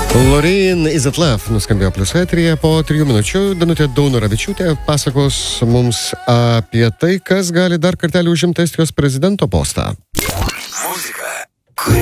Loreen Is It Love nuskambėjo Plius eteryje. Po 3 minučių Danutė Daunoravičiūtė pasakos mums apie tai, kas gali dar kartelį užimti Estijos prezidento postą.